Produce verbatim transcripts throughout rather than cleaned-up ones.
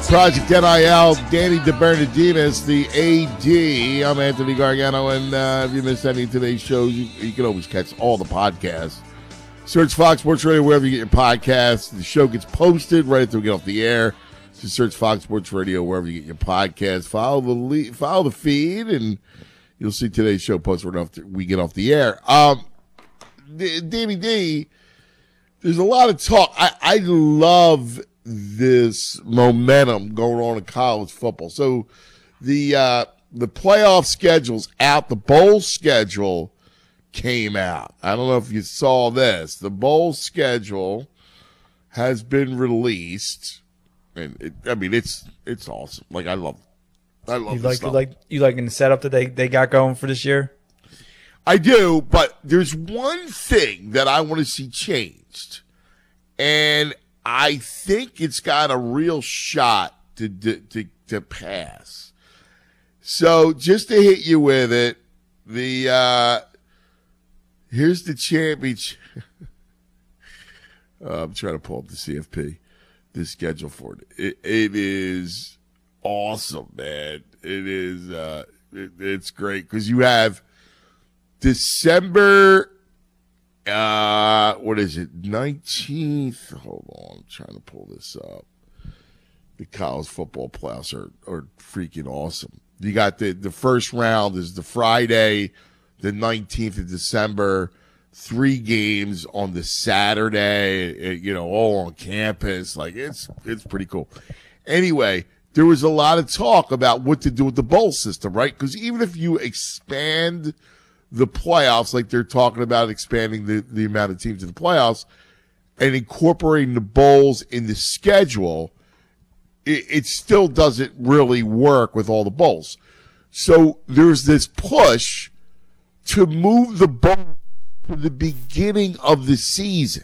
Project N I L, Danny DeBernardinis, the A D. I'm Anthony Gargano, and uh, if you missed any of today's shows, you, you can always catch all the podcasts. Search Fox Sports Radio wherever you get your podcasts. The show gets posted right after we get off the air. Just search Fox Sports Radio wherever you get your podcasts. Follow the le- follow the feed, and you'll see today's show posted right after we get off the air. Um, Danny D, there's a lot of talk. I, I love this momentum going on in college football. So the uh, the playoff schedule's out. The bowl schedule came out. I don't know if you saw this. The bowl schedule has been released, and it, I mean it's it's awesome. Like I love, I love. You this like stuff. you like you liking the setup that they they got going for this year? I do, but there's one thing that I want to see changed, and I think it's got a real shot to, to to to pass. So just to hit you with it, the uh, here's the championship. uh, I'm trying to pull up the C F P, the schedule for it. It, it is awesome, man. It is. Uh, it, it's great because you have December. Uh, what is it? nineteenth. Hold on. I'm trying to pull this up. The college football playoffs are, are freaking awesome. You got the, the first round is the Friday, the nineteenth of December, three games on the Saturday, you know, all on campus. Like it's, it's pretty cool. Anyway, there was a lot of talk about what to do with the bowl system, right? Because even if you expand the playoffs, like they're talking about expanding the, the amount of teams in the playoffs and incorporating the bowls in the schedule, it, it still doesn't really work with all the bowls. So there's this push to move the bowl to the beginning of the season.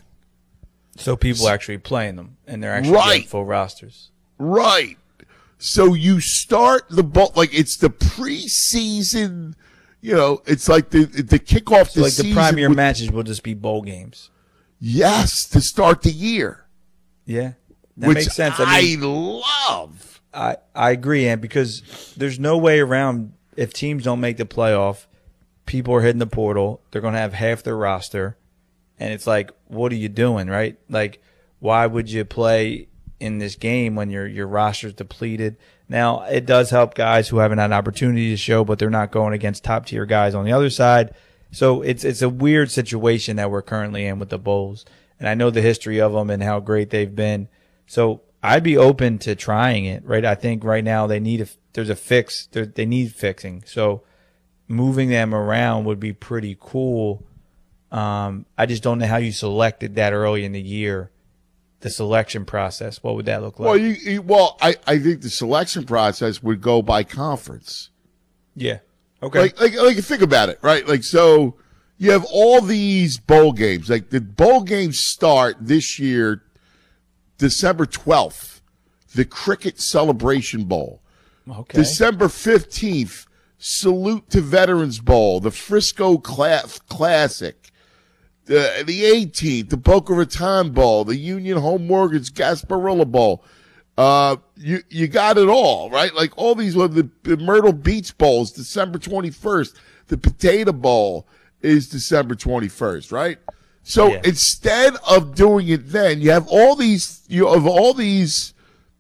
So people are actually playing them, and they're actually Right. getting full rosters. Right. So you start the bowl, like it's the preseason. You know, it's like the the kickoff So the like season. the premier with- matches will just be bowl games. Yes, to start the year. Yeah, that which makes sense. I I, mean, love. I I agree, and because there's no way around if teams don't make the playoff, people are hitting the portal. They're going to have half their roster, and it's like, what are you doing, right? Like, why would you play in this game when your your roster's depleted? Now, it does help guys who haven't had an opportunity to show, but they're not going against top tier guys on the other side. So it's it's a weird situation that we're currently in with the bowls, and I know the history of them and how great they've been. So I'd be open to trying it, right? I think right now they need a there's a fix. They need fixing. So moving them around would be pretty cool. Um, I just don't know how you selected that early in the year. The selection process, what would that look like? Well, you, you well, I, I think the selection process would go by conference. Yeah. Okay. Like, like, like, think about it, right? Like, so you have all these bowl games. Like, the bowl games start this year, December twelfth, the Cricket Celebration Bowl. Okay. December fifteenth, Salute to Veterans Bowl, the Frisco Cla- Classic. The, the eighteenth, the Boca Raton Bowl, the Union Home Mortgage Gasparilla Bowl. Uh, you, you got it all, right? Like all these, well, the, the Myrtle Beach Bowl is December twenty-first. The Potato Bowl is December twenty-first, right? So Yeah. instead of doing it then, you have all these, you have all these,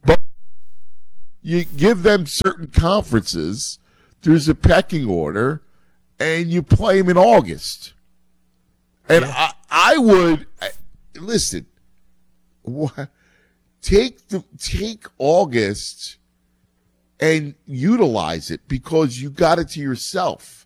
you give them certain conferences, there's a pecking order, and you play them in August. And Yeah. I, I would I, listen. What, take the take August and utilize it because you got it to yourself.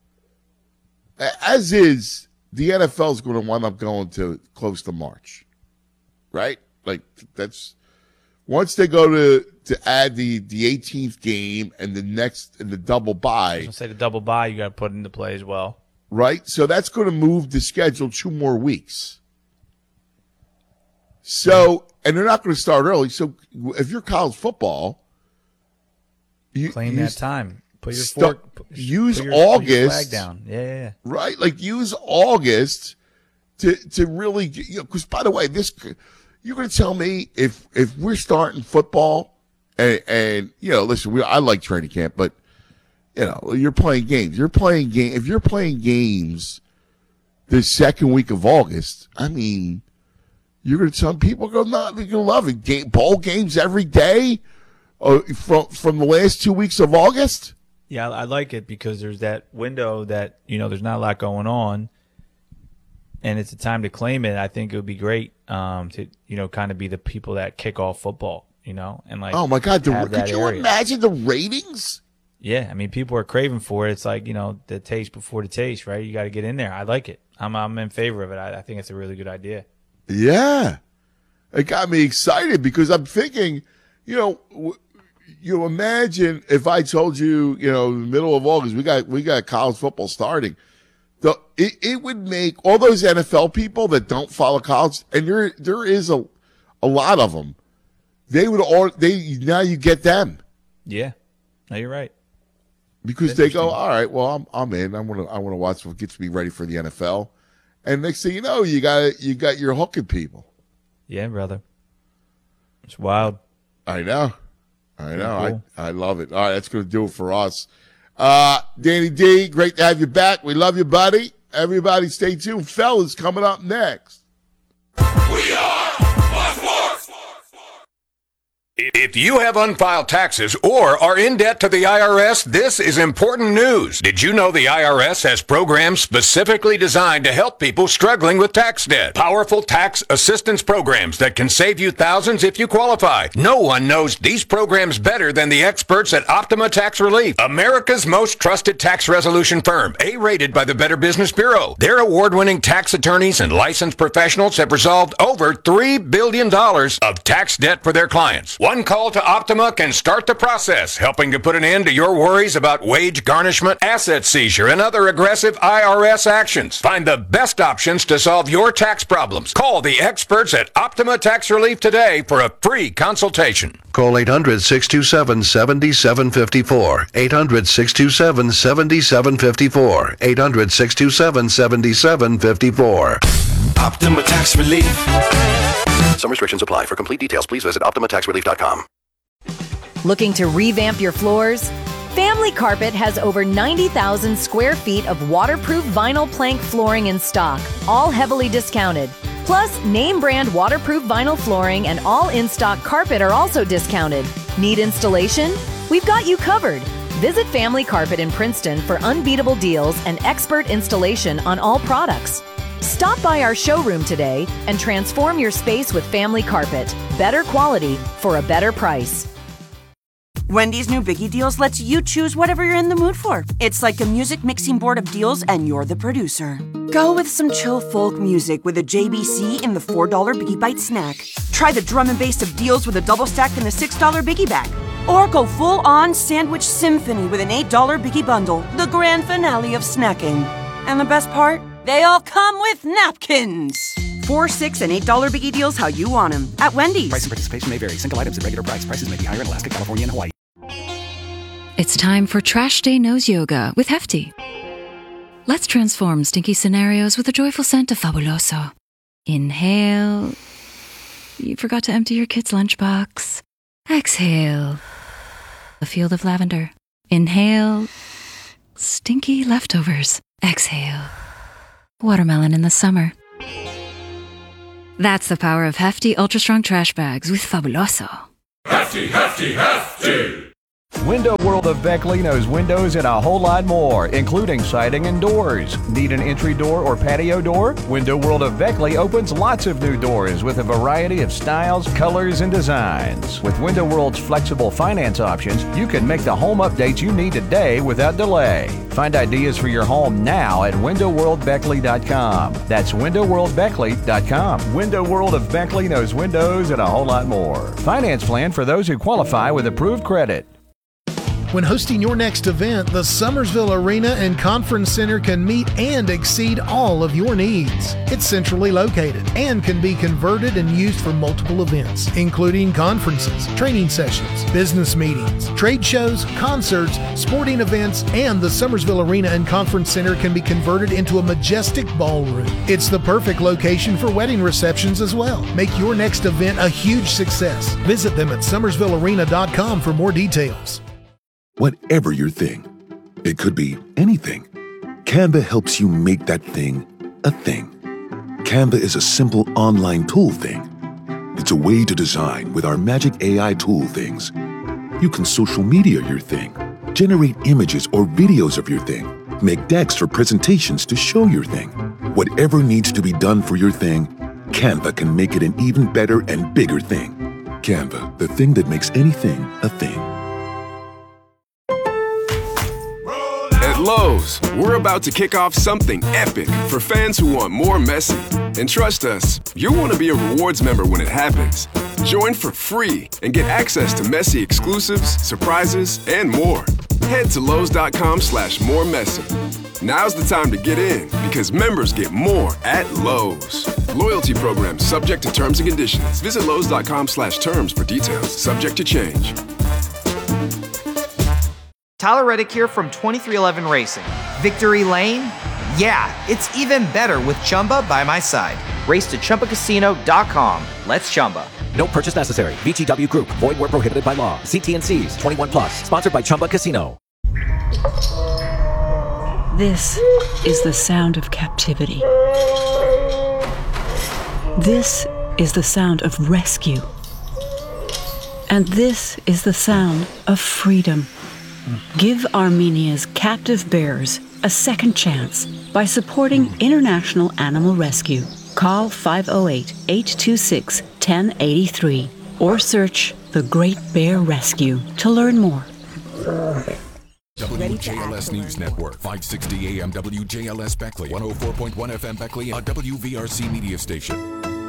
As is, the N F L is going to wind up going to close to March, right? Like that's once they go to to add the the eighteenth game and the next and the double bye. I was gonna say the double bye you got to put into play as well. Right? So that's going to move the schedule two more weeks. So, and they're not going to start early. So if you're college football, you Claim you that time. Put your stu- fork, put, use put your, put your August. flag down. Yeah, yeah, yeah. Right? Like use August to to really, you know, because by the way, this you're going to tell me if if we're starting football And, and you know, listen, we, I like training camp, but you know, you're playing games. You're playing game. If you're playing games the second week of August, I mean, you're going to some people go not they're going to love it. Game, bowl games every day uh, from from the last two weeks of August. Yeah, I like it because there's that window that you know there's not a lot going on, and it's a time to claim it. I think it would be great um, to you know kind of be the people that kick off football, you know, and like oh my God, the, have could that you area. imagine the ratings? Yeah, I mean, people are craving for it. It's like, you know, the taste before the taste, right? You got to get in there. I like it. I'm I'm in favor of it. I, I think it's a really good idea. Yeah. It got me excited because I'm thinking, you know, w- you imagine if I told you, you know, in the middle of August, we got we got college football starting. The it, it would make all those N F L people that don't follow college, and there there is a a lot of them. They would all they now you get them. Yeah. No, you're right. Because they go, all right, well, I'm I'm in. I want to I want to watch what gets me ready for the N F L. And next thing you know, you got you got your hooking people. Yeah, brother. It's wild. I know, I know. Cool. I I love it. All right, that's going to do it for us. Uh, Danny D, great to have you back. We love you, buddy. Everybody, stay tuned. Fellas, coming up next. We are Fox Sports. If you have unfiled taxes or are in debt to the I R S, this is important news. Did you know the I R S has programs specifically designed to help people struggling with tax debt? Powerful tax assistance programs that can save you thousands if you qualify. No one knows these programs better than the experts at Optima Tax Relief, America's most trusted tax resolution firm, A-rated by the Better Business Bureau. Their award-winning tax attorneys and licensed professionals have resolved over three billion dollars of tax debt for their clients. One call to Optima can start the process, helping to put an end to your worries about wage garnishment, asset seizure, and other aggressive I R S actions. Find the best options to solve your tax problems. Call the experts at Optima Tax Relief today for a free consultation. Call eight hundred, six two seven, seven seven five four. eight hundred, six two seven, seven seven five four. eight hundred, six two seven, seven seven five four. Optima Tax Relief. Some restrictions apply. For complete details, please visit optima tax relief dot com. Looking to revamp your floors? Family Carpet has over ninety thousand square feet of waterproof vinyl plank flooring in stock, all heavily discounted. Plus, name brand waterproof vinyl flooring and all in-stock carpet are also discounted. Need installation? We've got you covered. Visit Family Carpet in Princeton for unbeatable deals and expert installation on all products. Stop by our showroom today and transform your space with Family Carpet. Better quality for a better price. Wendy's new Biggie Deals lets you choose whatever you're in the mood for. It's like a music mixing board of deals and you're the producer. Go with some chill folk music with a J B C in the four dollar Biggie Bite snack. Try the drum and bass of deals with a double stack in the six dollar Biggie Bag. Or go full-on sandwich symphony with an eight dollar Biggie Bundle, the grand finale of snacking. And the best part? They all come with napkins. Four, six, and eight dollar Biggie Deals how you want them at Wendy's. Price and participation may vary. Single items at regular price. Prices may be higher in Alaska, California, and Hawaii. It's time for Trash Day Nose Yoga with Hefty. Let's transform stinky scenarios with a joyful scent of Fabuloso. Inhale. You forgot to empty your kid's lunchbox. Exhale. A field of lavender. Inhale. Stinky leftovers. Exhale. Watermelon in the summer. That's the power of Hefty Ultra Strong Trash Bags with Fabuloso. Hefty, hefty, hefty! Window World of Beckley knows windows and a whole lot more, including siding and doors. Need an entry door or patio door? Window World of Beckley opens lots of new doors with a variety of styles, colors, and designs. With Window World's flexible finance options, you can make the home updates you need today without delay. Find ideas for your home now at window world beckley dot com. That's window world beckley dot com. Window World of Beckley knows windows and a whole lot more. Finance plan for those who qualify with approved credit. When hosting your next event, the Summersville Arena and Conference Center can meet and exceed all of your needs. It's centrally located and can be converted and used for multiple events, including conferences, training sessions, business meetings, trade shows, concerts, sporting events, and the Summersville Arena and Conference Center can be converted into a majestic ballroom. It's the perfect location for wedding receptions as well. Make your next event a huge success. Visit them at summersville arena dot com for more details. Whatever your thing, it could be anything. Canva helps you make that thing a thing. Canva is a simple online tool thing. It's a way to design with our magic A I tool things. You can social media your thing, generate images or videos of your thing, make decks or presentations to show your thing. Whatever needs to be done for your thing, Canva can make it an even better and bigger thing. Canva, the thing that makes anything a thing. At Lowe's, we're about to kick off something epic for fans who want more Messi. And trust us, you'll want to be a rewards member when it happens. Join for free and get access to Messi exclusives, surprises, and more. Head to Lowe's.com slash more Messi. Now's the time to get in because members get more at Lowe's. Loyalty program subject to terms and conditions. Visit Lowe's.com slash terms for details. Subject to change. Tyler Reddick here from twenty-three eleven Racing. Victory Lane? Yeah, it's even better with Chumba by my side. Race to Chumba Casino dot com. Let's Chumba. No purchase necessary. V G W Group. Void where prohibited by law. See T and C's. twenty-one plus. Sponsored by Chumba Casino. This is the sound of captivity. This is the sound of rescue. And this is the sound of freedom. Give Armenia's captive bears a second chance by supporting International Animal Rescue. Call five oh eight, eight two six, one oh eight three or search The Great Bear Rescue to learn more. W J L S News Network, five sixty A M W J L S Beckley, one oh four point one F M Beckley, a W V R C media station.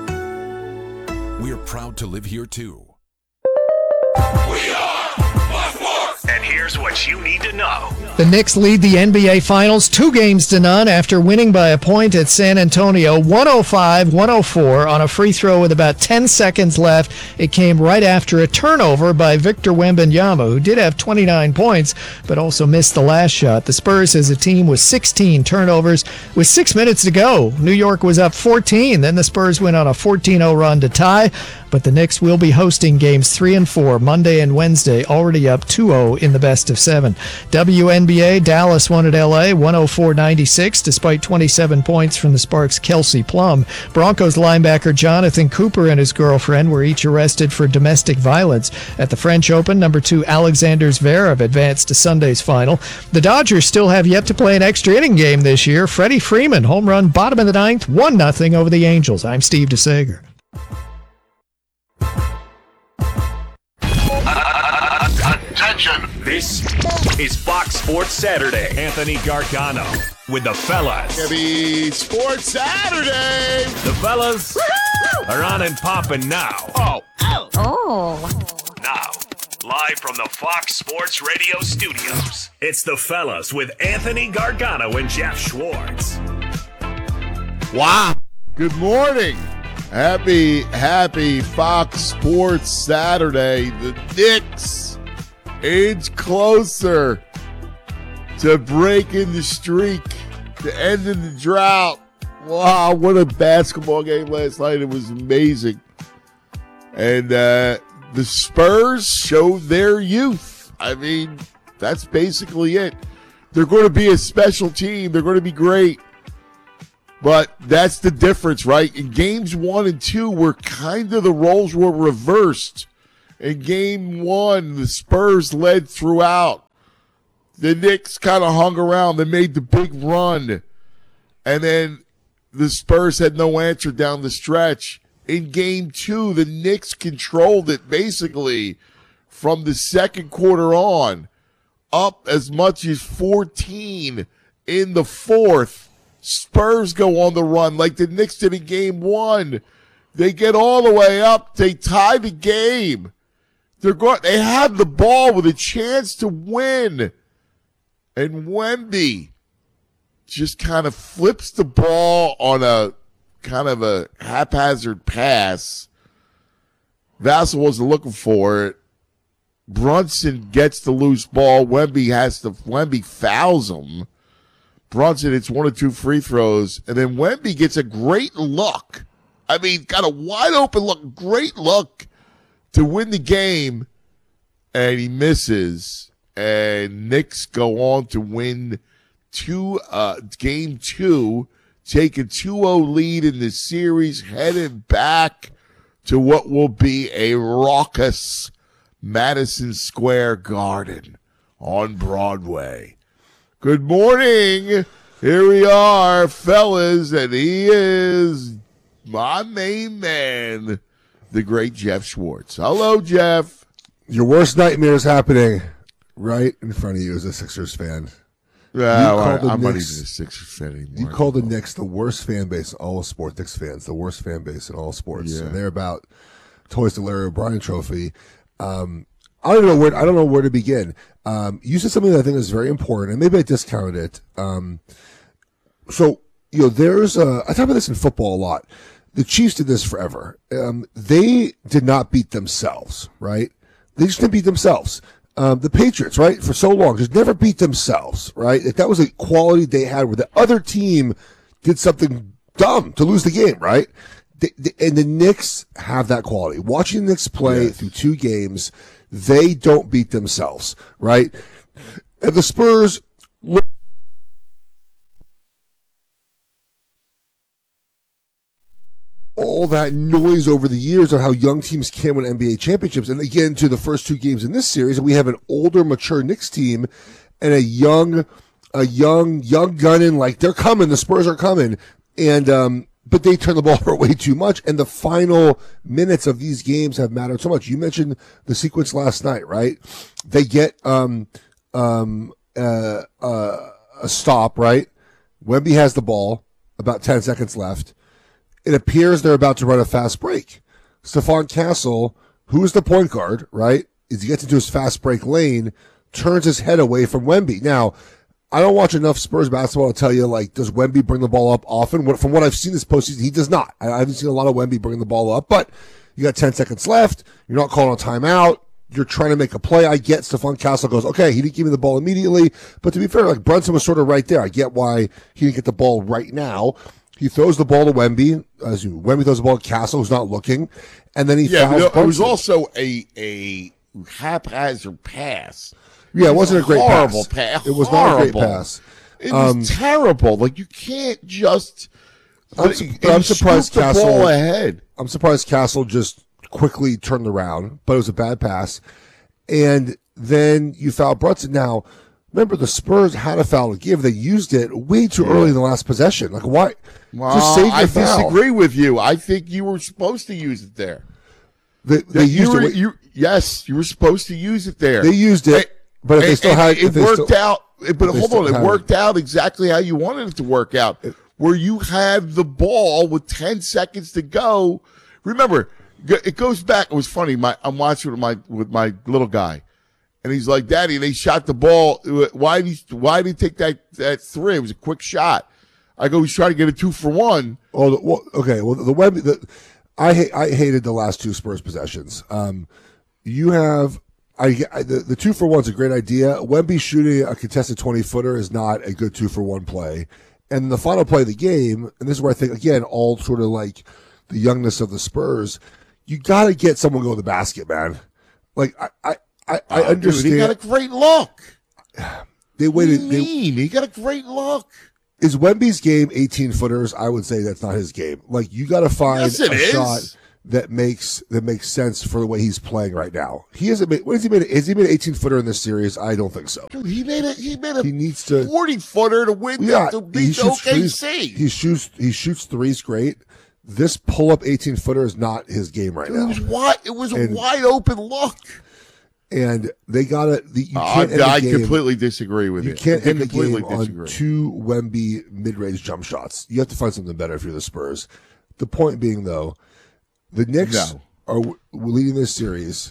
We're proud to live here too. We are Bucksport! And here's what you need to know. The Knicks lead the N B A Finals two games to none after winning by a point at San Antonio, one oh five one oh four on a free throw with about ten seconds left. It came right after a turnover by Victor Wembanyama, who did have twenty-nine points, but also missed the last shot. The Spurs as a team with sixteen turnovers with six minutes to go. New York was up fourteen. Then the Spurs went on a fourteen oh run to tie, but the Knicks will be hosting games three and four Monday and Wednesday, already up two oh in the best of seven. W N B A, Dallas won at L A, one oh four ninety-six, despite twenty-seven points from the Sparks' Kelsey Plum. Broncos linebacker Jonathan Cooper and his girlfriend were each arrested for domestic violence. At the French Open, number two Alexander Zverev advanced to Sunday's final. The Dodgers still have yet to play an extra inning game this year. Freddie Freeman, home run, bottom of the ninth, one nothing over the Angels. I'm Steve DeSager. Attention! This is Fox Sports Saturday. Anthony Gargano with the fellas. Happy Sports Saturday! The fellas Woo-hoo! Are on and popping now. Oh. Oh. Oh. Now, live from the Fox Sports Radio studios, it's the fellas with Anthony Gargano and Jeff Schwartz. Wow. Good morning. Happy, happy Fox Sports Saturday. The Knicks inch closer to breaking the streak, to ending the drought. Wow, what a basketball game last night. It was amazing. And uh, the Spurs showed their youth. I mean, that's basically it. They're going to be a special team. They're going to be great. But that's the difference, right? In games one and two, were kind of the roles were reversed. In game one, the Spurs led throughout. The Knicks kind of hung around. They made the big run. And then the Spurs had no answer down the stretch. In game two, the Knicks controlled it basically from the second quarter on, up as much as fourteen in the fourth. Spurs go on the run like the Knicks did in game one. They get all the way up. They tie the game. They're going. They have the ball with a chance to win, and Wemby just kind of flips the ball on a kind of a haphazard pass. Vassell wasn't looking for it. Brunson gets the loose ball. Wemby has to. Wemby fouls him. Brunson hits one or two free throws, and then Wemby gets a great look. I mean, got a wide open look, great look to win the game, and he misses. And Knicks go on to win two, uh, game two, take a two oh lead in the series, headed back to what will be a raucous Madison Square Garden on Broadway. Good morning. Here we are, fellas, and he is my main man, the great Jeff Schwartz. Hello, Jeff. Your worst nightmare is happening right in front of you as a Sixers fan. Well, I, I'm Knicks, not even a Sixers fan anymore. You call the Knicks the worst fan base in all of sports. Knicks fans, the worst fan base in all sports. Yeah. And they're about toys to Larry O'Brien trophy. Um, I don't know where I don't know where to begin. Um, you said something that I think is very important, and maybe I discounted it. Um, so you know, there's a, I talk about this in football a lot. The Chiefs did this forever. Um, they did not beat themselves, right? They just didn't beat themselves. Um, the Patriots, right, for so long, just never beat themselves, right? Like, that was a quality they had where the other team did something dumb to lose the game, right? They, they, and the Knicks have that quality. Watching the Knicks play yes. through two games, they don't beat themselves, right? And the Spurs look all that noise over the years on how young teams can win N B A championships. And again, to the first two games in this series, we have an older, mature Knicks team and a young, a young, young gunning, like they're coming, the Spurs are coming. And, um, but they turn the ball over way too much. And the final minutes of these games have mattered so much. You mentioned the sequence last night, right? They get, um, um, uh, uh, a stop, right? Wemby has the ball, about ten seconds left. It appears they're about to run a fast break. Stephon Castle, who's the point guard, right, as he gets into his fast break lane, turns his head away from Wemby. Now, I don't watch enough Spurs basketball to tell you, like, does Wemby bring the ball up often? What, from what I've seen this postseason, he does not. I, I haven't seen a lot of Wemby bring the ball up, but you got ten seconds left. You're not calling a timeout. You're trying to make a play. I get Stephon Castle goes, okay, he didn't give me the ball immediately. But to be fair, like, Brunson was sort of right there. I get why he didn't get the ball right now. He throws the ball to Wemby. As you, Wemby throws the ball to Castle, who's not looking, and then he yeah, fouls but it was Brunson. also a a haphazard pass. Yeah, it wasn't a great horrible pass. pass. It was horrible. not a great pass. It was um, terrible. Like, you can't just. I'm, su- I'm surprised the Castle. Ball ahead. I'm surprised Castle just quickly turned around, but it was a bad pass. And then you foul Brunson. Now, remember, the Spurs had a foul to give. They used it way too yeah. early in the last possession. Like, why? Well, just save your I foul. disagree with you. I think you were supposed to use it there. They, they used you were, it. You, yes, you were supposed to use it there. They used it, but if they still had, it worked still, out. But hold on, it worked out exactly how you wanted it to work out. It, where you have the ball with ten seconds to go. Remember, it goes back. It was funny. My I'm watching with my with my little guy. And he's like, Daddy, they shot the ball. Why did he, why did he take that, that three? It was a quick shot. I go, he's trying to get a two for one. Oh, the, well, okay. Well, the Wemby, the, I hate, I hated the last two Spurs possessions. Um, you have, I, I the, the two for one's a great idea. Wemby shooting a contested twenty footer is not a good two for one play. And the final play of the game, and this is where I think, again, all sort of like the youngness of the Spurs, you got to get someone go to the basket, man. Like, I, I, I, I oh, understand. Dude, he got a great look. They waited. What do you mean? They, he got a great look. Is Wemby's game eighteen footers? I would say that's not his game. Like, you got to find yes, a is. shot that makes that makes sense for the way he's playing right now. He hasn't made. What has he made? Has he made an eighteen footer in this series? I don't think so. Dude, he made a he made a he needs to forty footer to win. Yeah, to beat the O K C. He shoots. He shoots threes great. This pull up eighteen footer is not his game right Dude, now. It was wide. It was and, a wide open look. And they got to. You can't. Uh, end I the game, completely disagree with you. You can't I end the game disagree. on two Wemby mid-range jump shots. You have to find something better if you're the Spurs. The point being, though, the Knicks no. are leading this series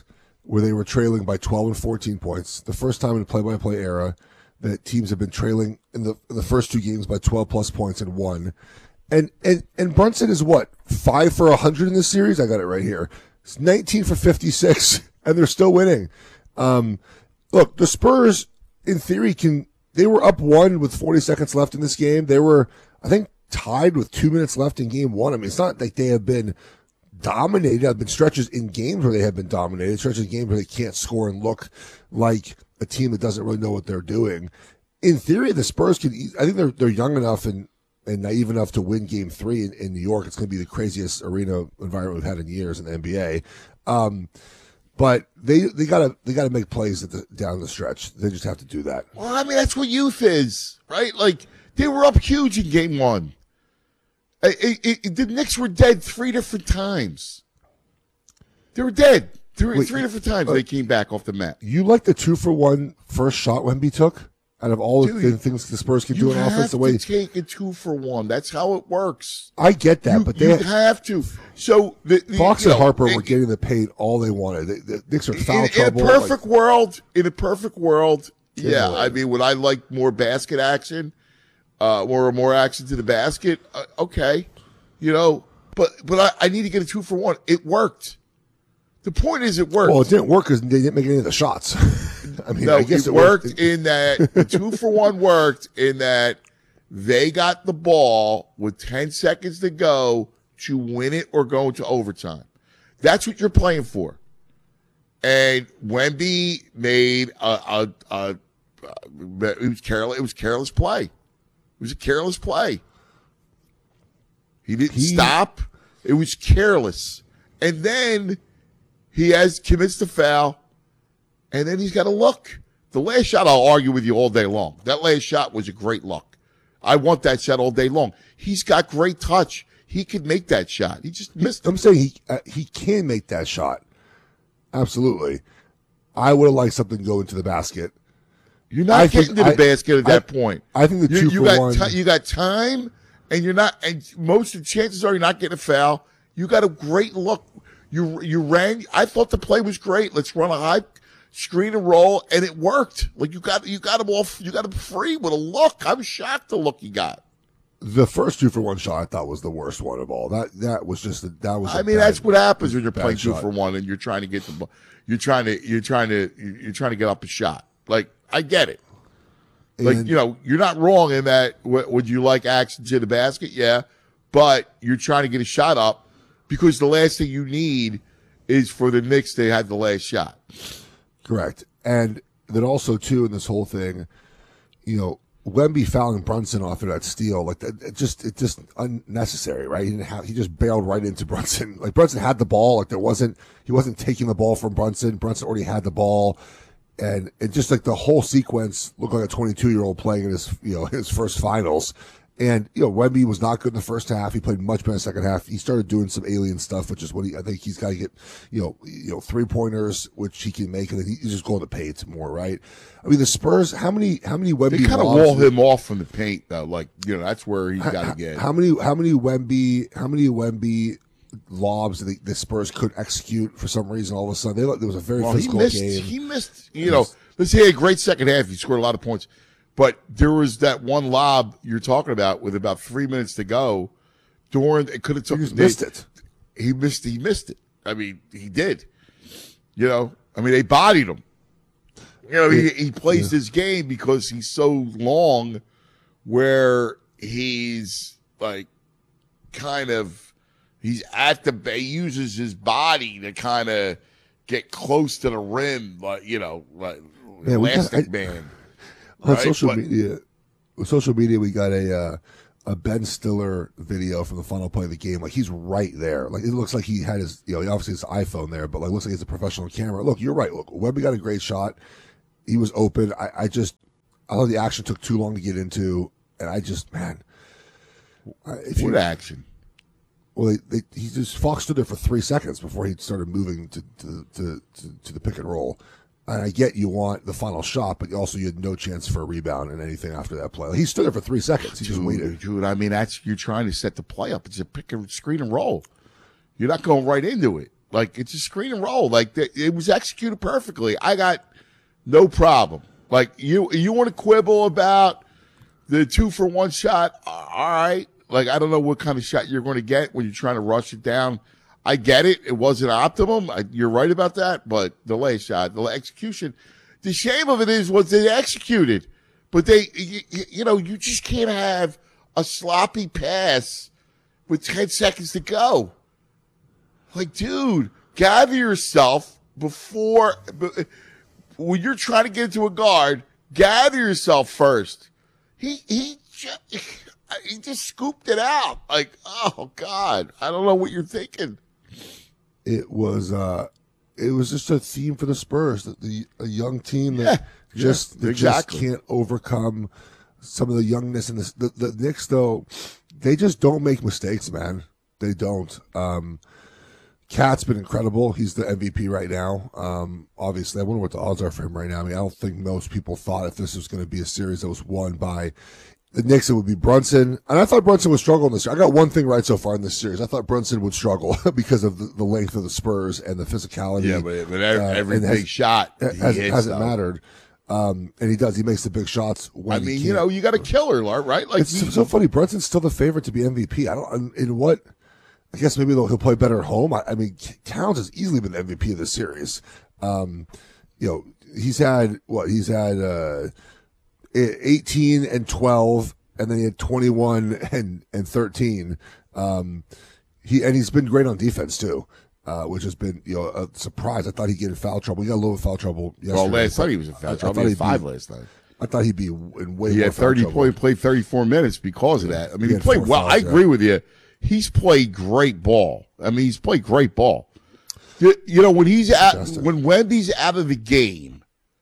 where they were trailing by twelve and fourteen points. The first time in the play-by-play era that teams have been trailing in the in the first two games by twelve plus points and won. And and and Brunson is what, five for a hundred in this series? I got it right here. It's nineteen for fifty-six, and they're still winning. Um, look, the Spurs, in theory, can they were up one with forty seconds left in this game. They were, I think, tied with two minutes left in game one. I mean, it's not like they have been dominated. There have been stretches in games where they have been dominated, stretches in games where they can't score and look like a team that doesn't really know what they're doing. In theory, the Spurs can, I think they're they're young enough and, and naive enough to win game three in, in New York. It's going to be the craziest arena environment we've had in years in the N B A. Um, but they they gotta they gotta make plays at the, down the stretch. They just have to do that. Well, I mean, that's what youth is, right? Like, they were up huge in game one. It, it, it, the Knicks were dead three different times. They were dead three, Wait, three different times. uh, they came back off the mat. You like the two for one first shot Wemby took? Out of all Dude, the things the Spurs can do You in have offense, the to way take a two for one. That's how it works. I get that, You, but you they have to. So the, the Fox you and know, Harper it- were getting the paint all they wanted. The, the Knicks are foul in, in a trouble. perfect like- world, in a perfect world, Take yeah. it away. I mean, would I like more basket action, uh, or more action to the basket? Uh, okay, you know, but but I, I need to get a two for one. It worked. The point is, it worked. well, it didn't work because they didn't make any of the shots. I mean, no, I guess it, it worked in that the two for one worked in that they got the ball with ten seconds to go to win it or go into overtime. That's what you're playing for. And Wemby made a, a, a, a it was careless. It was careless play. It was a careless play. He didn't He- stop. It was careless. And then he has commits the foul, and then he's got to look. The last shot, I'll argue with you all day long. That last shot was a great look. I want that shot all day long. He's got great touch. He could make that shot. He just missed it. I'm saying he uh, he can make that shot. Absolutely. I would have liked something to go into the basket. You're not I getting think- to the I- basket at I- that point. I think the you, two you for got one- ti- you got time, and you're not. And most of the chances are you're not getting a foul. You got a great look. You you ran. I thought the play was great. Let's run a high screen and roll, and it worked. Like you got you got him off. You got him free with a look. I was shocked the look he got. The first two for one shot I thought was the worst one of all. That that was just a, that was. I I mean, that's what happens when you're playing two shot. for one and you're trying to get the ball. You're trying to you're trying to you're trying to get up a shot. Like I get it. Like And- you know, you're not wrong in that. W- would you like action to the basket? Yeah, but you're trying to get a shot up because the last thing you need is for the Knicks to have the last shot. Correct. And then also too in this whole thing, you know, Wemby fouling Brunson off of that steal, like that, it just it just unnecessary, right? He didn't have, he just bailed right into Brunson. Like Brunson had the ball, like there wasn't he wasn't taking the ball from Brunson. Brunson already had the ball, and it just like the whole sequence looked like a twenty-two year old playing in his you know his first finals. And you know, Wemby was not good in the first half. He played much better in the second half. He started doing some alien stuff, which is what he, I think he's got to get, you know, you know, three pointers, which he can make, and then he's just going to paint more, right? I mean, the Spurs, how many, how many Wemby They kind of lobs wall did- him off from the paint though. Like you know, that's where he's got to get. How many, how many Wemby, how many Wemby lobs the, the Spurs could execute for some reason all of a sudden? They, there was a very Well, he physical missed. game. He missed. You know, let's say a great second half. He scored a lot of points, but there was that one lob you're talking about with about three minutes to go. During it could have took. He just missed it. He missed. He missed it. I mean, he did. You know, I mean, they bodied him. You know, he, he plays this game because he's so long, where he's like, kind of, he's at the. He uses his body to kind of get close to the rim, like you know, like Yeah, we got- elastic I- band. On right? social But- media, with social media, we got a uh, a Ben Stiller video from the final play of the game. Like he's right there. Like it looks like he had his, you know, obviously his iPhone there, but like looks like it's a professional camera. Look, you're right. Look, Wemby got a great shot. He was open. I, I just, I thought the action took too long to get into, and I just, man, I- if What you, action? Well, they, they, he just Fox stood there for three seconds before he started moving to to, to to to the pick and roll. And I get you want the final shot, but also you had no chance for a rebound and anything after that play. He stood there for three seconds. He just Dude, waited. dude, I mean, that's you're trying to set the play up. It's a pick and screen and roll. You're not going right into it. Like, it's a screen and roll. Like, the, it was executed perfectly. I got no problem. Like, you you want to quibble about the two for one shot? All right. Like, I don't know what kind of shot you're going to get when you're trying to rush it down. I get it. It wasn't optimum. I, you're right about that. But the last shot, the execution, the shame of it is what they executed. But they, you, you know, you just can't have a sloppy pass with ten seconds to go. Like, dude, gather yourself before, when you're trying to get into a guard, gather yourself first. He, he just, he just scooped it out. Like, oh God, I don't know what you're thinking. It was, uh, it was just a theme for the Spurs, that the a young team that yeah, just, yeah, that exactly. just can't overcome some of the youngness. And the, the, the Knicks, though, they just don't make mistakes, man. They don't. Um, Cat's been incredible. He's the M V P right now. Um, obviously, I wonder what the odds are for him right now. I mean, I don't think most people thought if this was going to be a series that was won by the Knicks, it would be Brunson. And I thought Brunson would struggle in this. I got one thing right so far in this series. I thought Brunson would struggle because of the, the length of the Spurs and the physicality. Yeah, but, but every, uh, every big has, shot he has, hits, hasn't though. mattered. Um, and he does. He makes the big shots. When I mean, he you know, you got a killer, right? Like, it's he, so funny. Brunson's still the favorite to be M V P. I don't. In what? I guess maybe he'll play better at home. I, I mean, Towns has easily been the M V P of the series. Um, you know, he's had what? He's had uh, eighteen and twelve, and then he had twenty-one and and thirteen. Um, he and he's been great on defense too. Uh, which has been, you know, a surprise. I thought he'd get in foul trouble. He got a little foul trouble yesterday. Well, last night he was in foul trouble. He had five be, last night. I thought he'd be in way he more had foul thirty trouble. point, played thirty-four minutes because of that. I mean, He he, had played four well. fouls, I yeah. agree with you. He's played great ball. I mean, he's played great ball. You, you know, when he's out, when Wemby's out of the game,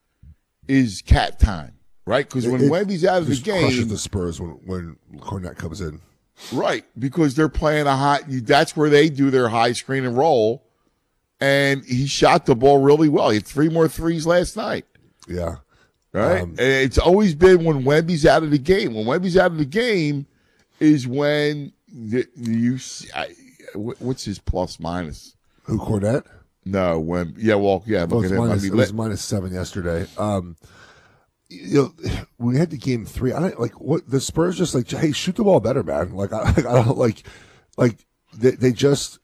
is cat time, right? Because when It- it Wemby's out of the just crushes game, the Spurs when when Cornette comes in. right? Because they're playing a high. That's where they do their high screen and roll. And he shot the ball really well. He had three more threes last night. Yeah. Right? Um, and it's always been when Wemby's out of the game. When Wemby's out of the game is when the, you see, I, what's his plus minus? Who, Cornette? No, Wemby. Yeah, well, yeah. Well, Look it's at him. minus, I mean, it was let- minus seven yesterday. Um, you know, when we had the game three, I don't like what the Spurs just like. Hey, shoot the ball better, man. Like I, I don't like, like they, they just.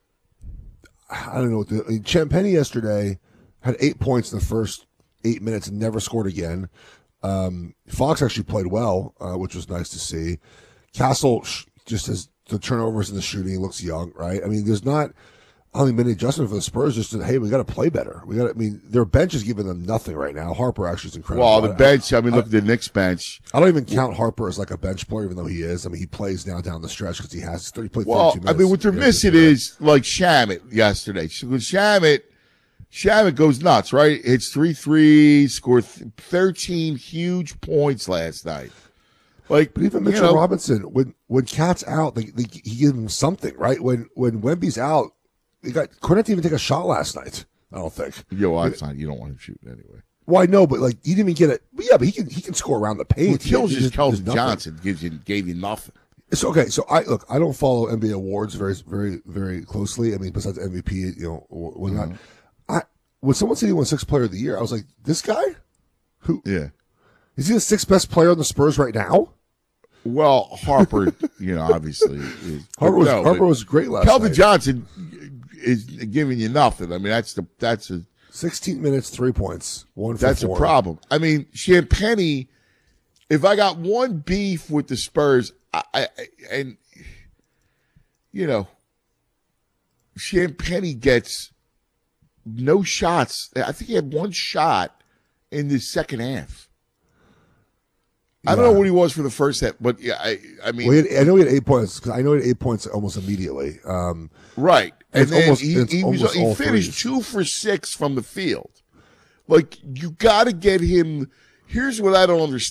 I don't know what the I mean, Champagny yesterday had eight points in the first eight minutes and never scored again. Um, Fox actually played well, uh, which was nice to see. Castle sh- just has the turnovers and the shooting. He looks young, right? I mean, there's not only been an adjustment for the Spurs. Just that, hey, we got to play better. We got. I mean, their bench is giving them nothing right now. Harper actually is incredible. well, the I- bench, I mean, I- look at the Knicks bench. I don't even count Harper as like a bench player, even though he is. I mean, he plays now down the stretch because he has. He played Well, thirty-two I minutes. mean, what they're Yeah, missing is like Shamet yesterday. So when Shamet, Shamet goes nuts, right? Hits three threes, scored th- thirteen huge points last night. Like, But even you Mitchell know, Robinson, when when Cat's out, they, they, he gives him something, right? When when Wemby's out, they got Cornette didn't even take a shot last night. I don't think. Yo, well, that's not, you don't want him shooting anyway. Well, I know, but like he didn't even get it. But yeah, but he can he can score around the Well, paint. kills He- just there's- Keldon there's nothing. Johnson gives you gave you nothing. It's okay. So I look. I don't follow N B A awards very very very closely. I mean, besides M V P, you know, whatnot. Mm-hmm. I when someone said he won Sixth Player of the Year, I was like, this guy, who? Yeah. Is he the sixth best player on the Spurs right now? Well, Harper, you know, obviously, is, Harper was no, Harper but was great last Keldon night. Johnson is giving you nothing. I mean, that's the that's a Sixteen minutes, three points, one for that's four. a problem. I mean, Champagny. If I got one beef with the Spurs, I, I and you know, Champagny gets no shots. I think he had one shot in the second half. I don't know what he was for the first half, but yeah, I, I mean, Well, he had, I know he had eight points because I know he had eight points almost immediately. Um, right, and it's then almost- he, it's he, was, almost he all finished threes. two for six from the field. Like, you got to get him. Here's what I don't understand.